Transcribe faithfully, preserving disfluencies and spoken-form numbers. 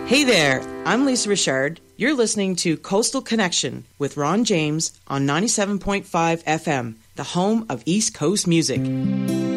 Hey there, I'm Lisa Richard. You're listening to Coastal Connection with Ron James on ninety-seven point five F M, the home of East Coast music.